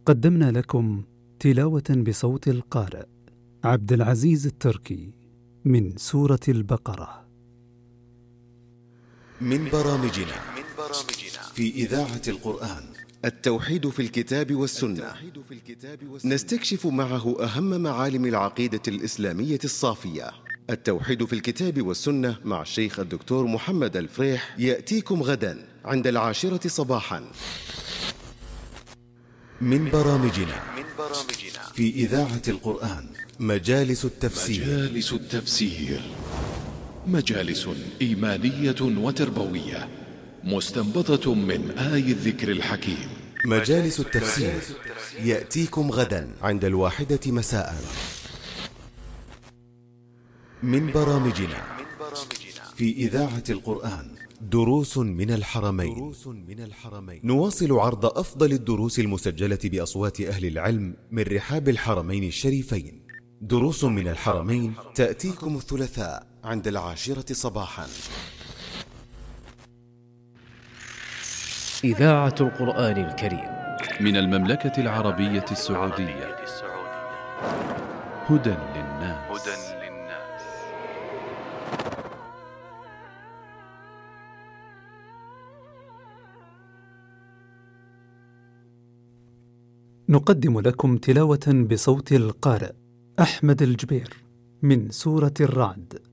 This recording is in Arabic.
قدمنا لكم تلاوة بصوت القارئ عبد العزيز التركي من سورة البقرة. من برامجنا في إذاعة القرآن التوحيد في الكتاب والسنة، نستكشف معه أهم معالم العقيدة الإسلامية الصافية. التوحيد في الكتاب والسنة مع الشيخ الدكتور محمد الفريح يأتيكم غدا عند 10 صباحا. من برامجنا في إذاعة القرآن مجالس التفسير. مجالس إيمانية وتربوية مستنبطة من آي الذكر الحكيم. مجالس التفسير يأتيكم غدا عند 1 مساء. من برامجنا في إذاعة القرآن دروس من الحرمين. نواصل عرض أفضل الدروس المسجلة بأصوات أهل العلم من رحاب الحرمين الشريفين. دروس من الحرمين تأتيكم الثلاثاء عند 10 صباحا. إذاعة القرآن الكريم من المملكة العربية السعودية. هدى للناس. نقدم لكم تلاوة بصوت القارئ أحمد الجبير من سورة الرعد.